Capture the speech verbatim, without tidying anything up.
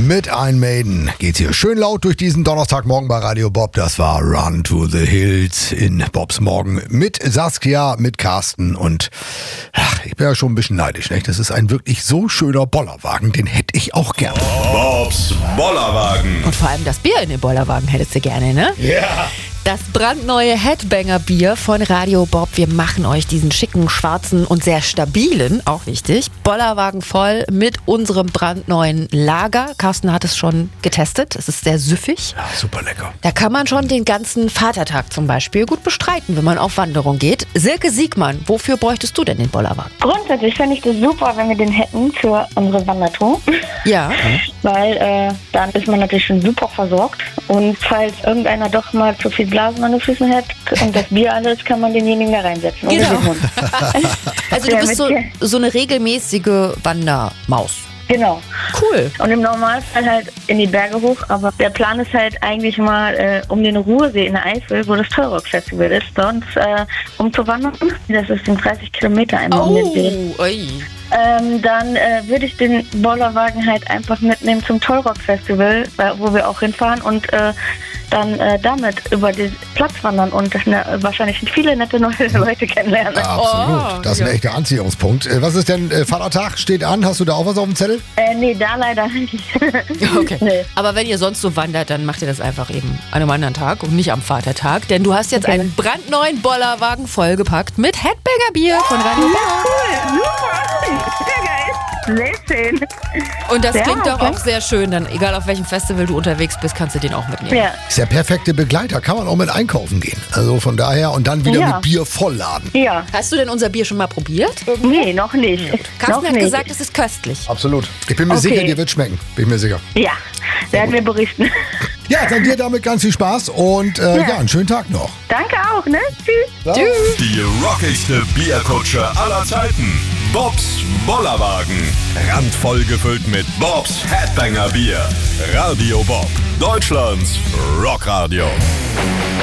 Mit Iron Maiden geht's hier schön laut durch diesen Donnerstagmorgen bei Radio Bob. Das war Run to the Hills in Bobs Morgen mit Saskia, mit Carsten und ach, ich bin ja schon ein bisschen neidisch, nicht? Das ist ein wirklich so schöner Bollerwagen, den hätte ich auch gerne. Bobs Bollerwagen. Und vor allem das Bier in dem Bollerwagen hättest du gerne, ne? Ja. Das brandneue Headbanger-Bier von Radio Bob. Wir machen euch diesen schicken, schwarzen und sehr stabilen, auch wichtig, Bollerwagen voll mit unserem brandneuen Lager. Carsten hat es schon getestet. Es ist sehr süffig. Ja, super lecker. Da kann man schon den ganzen Vatertag zum Beispiel gut bestreiten, wenn man auf Wanderung geht. Silke Siegmann, wofür bräuchtest du denn den Bollerwagen? Grundsätzlich fände ich das super, wenn wir den hätten für unsere Wandertour. Ja. Weil äh, dann ist man natürlich schon super versorgt. Und falls irgendeiner doch mal zu viel Blasen an den Füßen hat und das Bier alles, kann man denjenigen da reinsetzen. ohne Genau. den Mund. Also du Ja, bist so, mit- so eine regelmäßige Wandermaus. Genau. Cool. Und im Normalfall halt in die Berge hoch. Aber der Plan ist halt eigentlich mal äh, um den Ruhrsee in der Eifel, wo das Tollrock-Festival ist, dort äh, umzuwandern. Das ist in dreißig Kilometer einmal um den See. Oh, ui. Ähm, dann äh, würde ich den Bollerwagen halt einfach mitnehmen zum Tollrock-Festival, äh, wo wir auch hinfahren und äh, dann äh, damit über den Platz wandern und ne, wahrscheinlich viele nette neue Leute kennenlernen. Absolut. Oh, Das ist ein ja. echter Anziehungspunkt. Äh, Was ist denn äh, Vatertag? Steht an. Hast du da auch was auf dem Zettel? Äh, nee, da leider nicht. Okay. Nee. Aber wenn ihr sonst so wandert, dann macht ihr das einfach eben an einem anderen Tag und nicht am Vatertag. Denn du hast jetzt Okay. einen brandneuen Bollerwagen vollgepackt mit Headbanger Bier von Radio Bob. Cool, super. Sehr geil. Sehr schön. Und das Ja, klingt doch okay. auch sehr schön. Dann egal auf welchem Festival du unterwegs bist, kannst du den auch mitnehmen. Ja. Ist der perfekte Begleiter. Kann man auch mit einkaufen gehen. Also von daher und dann wieder Ja. mit Bier vollladen. Ja. Hast du denn unser Bier schon mal probiert? Nee, noch nicht. Carsten noch hat nicht. gesagt, es ist köstlich. Absolut. Ich bin mir Okay. sicher, dir wird schmecken. Bin ich mir sicher. Ja, werden wir berichten. Ja, dann dir damit ganz viel Spaß und äh, ja. Ja. einen schönen Tag noch. Danke auch, ne? Tschüss. Tschüss. Die rockigste Bierkutsche aller Zeiten. Bobs Bollerwagen. Randvoll gefüllt mit Bobs Headbanger Bier. Radio Bob. Deutschlands Rockradio.